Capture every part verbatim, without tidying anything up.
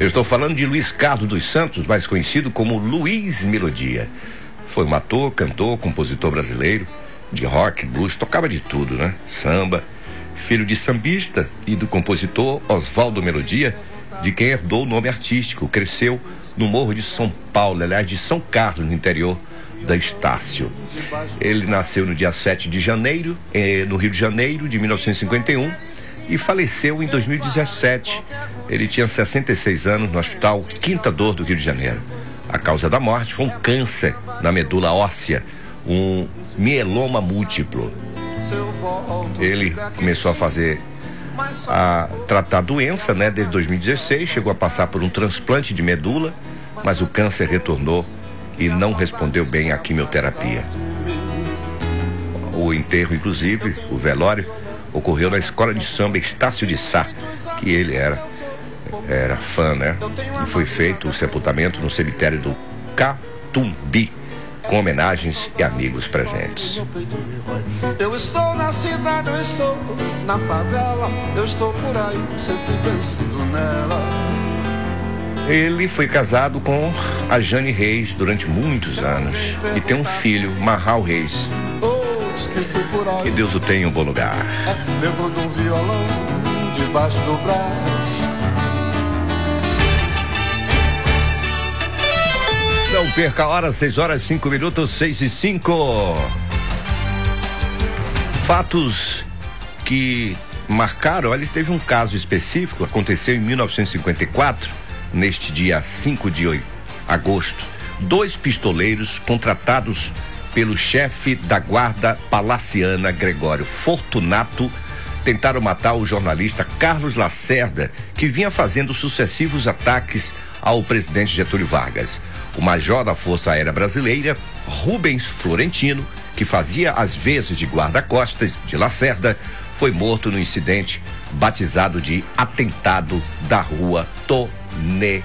Eu estou falando de Luiz Carlos dos Santos, mais conhecido como Luiz Melodia. Foi um ator, cantor, compositor brasileiro, de rock, blues, tocava de tudo, né? Samba. Filho de sambista e do compositor Oswaldo Melodia, de quem herdou o nome artístico. Cresceu no Morro de São Paulo, aliás, de São Carlos, no interior da Estácio. Ele nasceu no dia sete de janeiro, eh, no Rio de Janeiro, de mil novecentos e cinquenta e um, e faleceu em dois mil e dezessete. Ele tinha sessenta e seis anos no Hospital Quinta Dor do Rio de Janeiro. A causa da morte foi um câncer na medula óssea, um mieloma múltiplo. Ele começou a fazer, a tratar a doença, né, desde dois mil e dezesseis, chegou a passar por um transplante de medula, mas o câncer retornou e não respondeu bem à quimioterapia. O enterro, inclusive, o velório, ocorreu na escola de samba Estácio de Sá, que ele era, era fã, né? E foi feito o sepultamento no cemitério do Catumbi, com homenagens e amigos presentes. Eu estou na cidade, eu estou na favela, eu estou por aí, sempre pensando nela. Ele foi casado com a Jane Reis durante muitos anos e tem um filho, Marral Reis. Que Deus o tenha em um bom lugar. Levando um violão debaixo do braço. Não perca a hora, seis horas, cinco minutos, seis e cinco. Fatos que marcaram, olha, teve um caso específico, aconteceu em mil novecentos e cinquenta e quatro, neste dia cinco de agosto. Dois pistoleiros contratados pelo chefe da guarda palaciana, Gregório Fortunato, tentaram matar o jornalista Carlos Lacerda, que vinha fazendo sucessivos ataques ao presidente Getúlio Vargas. O major da Força Aérea Brasileira, Rubens Florentino, que fazia as vezes de guarda-costas de Lacerda, foi morto no incidente batizado de Atentado da Rua Toneleiros.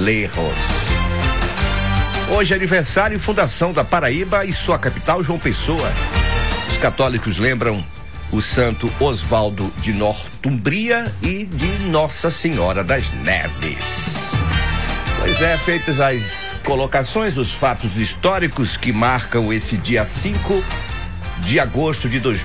Hoje é aniversário e fundação da Paraíba e sua capital, João Pessoa. Os católicos lembram o santo Oswaldo de Northumbria e de Nossa Senhora das Neves. Pois é, feitas as colocações, os fatos históricos que marcam esse dia cinco de agosto de dois mil